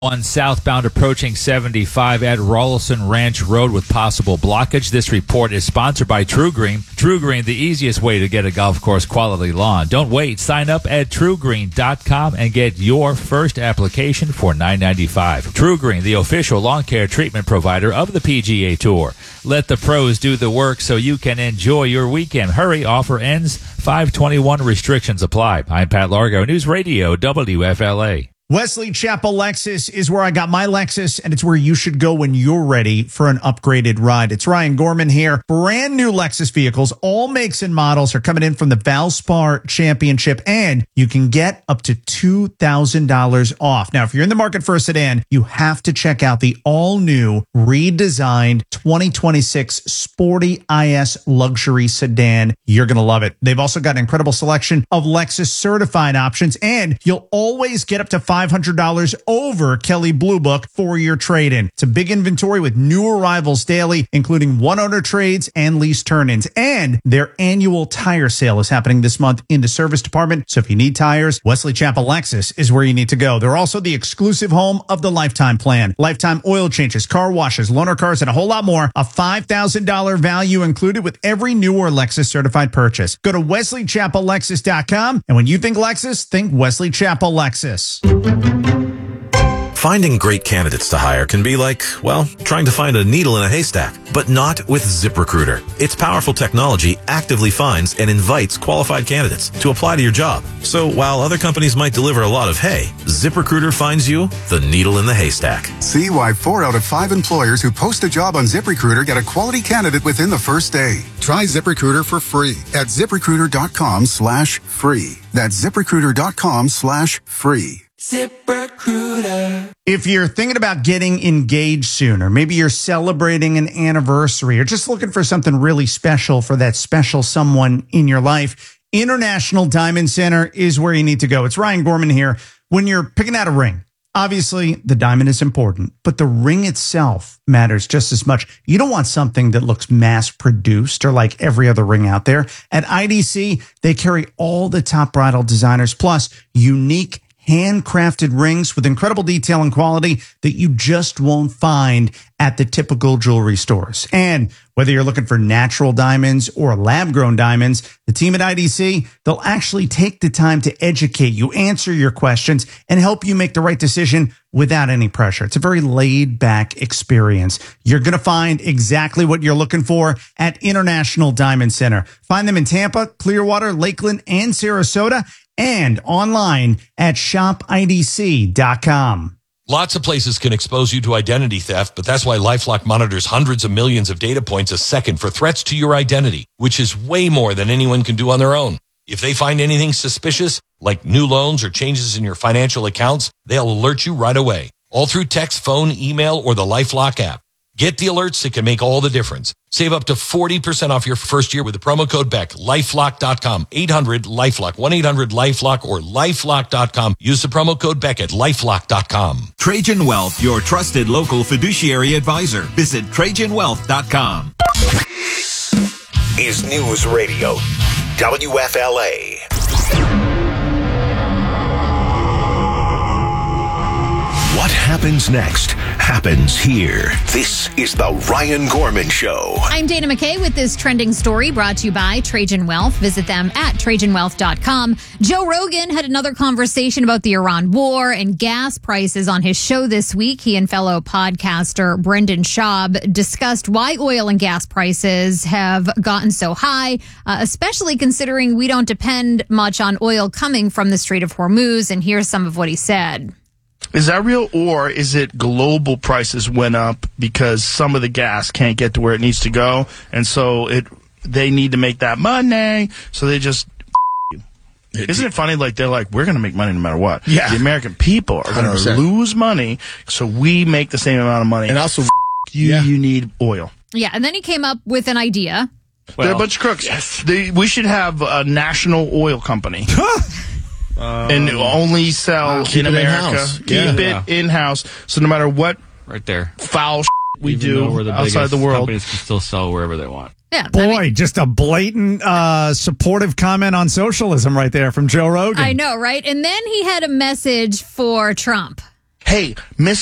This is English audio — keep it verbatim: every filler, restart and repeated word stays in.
one southbound approaching seventy-five at Rawlson Ranch Road with possible blockage. This report is sponsored by True Green. True Green, the easiest way to get a golf course quality lawn. Don't wait. Sign up at true green dot com and get your first application for nine ninety-five. True Green, the official lawn care treatment provider of the P G A Tour. Let the pros do the work so you can enjoy your weekend. Hurry, offer ends five twenty-one. Restrictions apply. I'm Pat Largo, News Radio W F L A. Wesley Chapel Lexus is where I got my Lexus, and it's where you should go when you're ready for an upgraded ride. It's Ryan Gorman here. Brand new Lexus vehicles, all makes and models, are coming in from the Valspar Championship, and you can get up to two thousand dollars off. Now, if you're in the market for a sedan, you have to check out the all-new, redesigned twenty twenty-six Sporty I S Luxury Sedan. You're going to love it. They've also got an incredible selection of Lexus certified options, and you'll always get up to five hundred dollars over Kelley Blue Book for your trade-in. It's a big inventory with new arrivals daily, including one-owner trades and lease turn-ins. And their annual tire sale is happening this month in the service department. So if you need tires, Wesley Chapel Lexus is where you need to go. They're also the exclusive home of the Lifetime Plan. Lifetime oil changes, car washes, loaner cars, and a whole lot more. A five thousand dollars value included with every new or Lexus certified purchase. Go to wesley chapel lexus dot com. And when you think Lexus, think Wesley Chapel Lexus. Finding great candidates to hire can be like, well, trying to find a needle in a haystack, but not with ZipRecruiter. Its powerful technology actively finds and invites qualified candidates to apply to your job. So while other companies might deliver a lot of hay, ZipRecruiter finds you the needle in the haystack. See why four out of five employers who post a job on ZipRecruiter get a quality candidate within the first day. Try ZipRecruiter for free at ZipRecruiter.com slash free. That's ZipRecruiter.com slash free. ZipRecruiter. If you're thinking about getting engaged soon, or maybe you're celebrating an anniversary, or just looking for something really special for that special someone in your life, International Diamond Center is where you need to go. It's Ryan Gorman here. When you're picking out a ring, obviously the diamond is important, but the ring itself matters just as much. You don't want something that looks mass produced or like every other ring out there. At I D C, they carry all the top bridal designers, plus unique handcrafted rings with incredible detail and quality that you just won't find at the typical jewelry stores. And whether you're looking for natural diamonds or lab-grown diamonds, the team at I D C, they'll actually take the time to educate you, answer your questions, and help you make the right decision without any pressure. It's a very laid-back experience. You're going to find exactly what you're looking for at International Diamond Center. Find them in Tampa, Clearwater, Lakeland, and Sarasota, and online at shop I D C dot com. Lots of places can expose you to identity theft, but that's why LifeLock monitors hundreds of millions of data points a second for threats to your identity, which is way more than anyone can do on their own. If they find anything suspicious, like new loans or changes in your financial accounts, they'll alert you right away, all through text, phone, email, or the LifeLock app. Get the alerts that can make all the difference. Save up to forty percent off your first year with the promo code Beck. lifelock dot com, eight hundred LifeLock, one eight hundred LifeLock, or lifelock dot com. Use the promo code Beck at lifelock dot com. Trajan Wealth, your trusted local fiduciary advisor. Visit trajan wealth dot com. Is News Radio W F L A. What happens next happens here. This is the Ryan Gorman Show. I'm Dana McKay with this trending story brought to you by Trajan Wealth. Visit them at trajan wealth dot com. Joe Rogan had another conversation about the Iran war and gas prices on his show this week. He and fellow podcaster Brendan Schaub discussed why oil and gas prices have gotten so high, uh, especially considering we don't depend much on oil coming from the Strait of Hormuz. And here's some of what he said. Is that real, or is it global prices went up because some of the gas can't get to where it needs to go, and so it they need to make that money, so they just... Isn't it funny? Like, they're like, we're going to make money no matter what. Yeah. The American people are going to lose money, so we make the same amount of money. And also, you, yeah. you need oil. Yeah, and then he came up with an idea. Well, they're a bunch of crooks. Yes. They, we should have a national oil company. Um, and only sell in America. In-house. Keep yeah. it yeah. in-house. So no matter what right there. foul we Even do the outside the world, companies can still sell wherever they want. Yeah, Boy, I mean, just a blatant uh, supportive comment on socialism right there from Joe Rogan. I know, right? And then he had a message for Trump. Hey, Miss